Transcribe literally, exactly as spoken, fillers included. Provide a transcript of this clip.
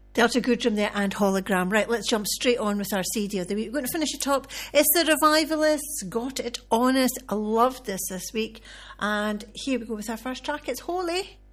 Delta Goodrum there and Hologram. Right, let's jump straight on with our C D of the week. We're going to finish it up. It's the Revivalists, Got It Honest. I loved this this week. And here we go with our first track. It's Holy.